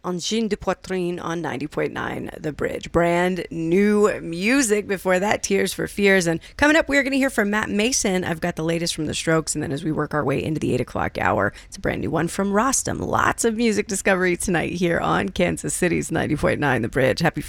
Angine de Poitrine on 90.9 The Bridge. Brand new music before that, Tears for Fears. And coming up, we're going to hear from Matt Mason. I've got the latest from the Strokes. And then as we work our way into the 8 o'clock hour, it's a brand new one from Rostam. Lots of music discovery tonight here on Kansas City's 90.9 The Bridge. Happy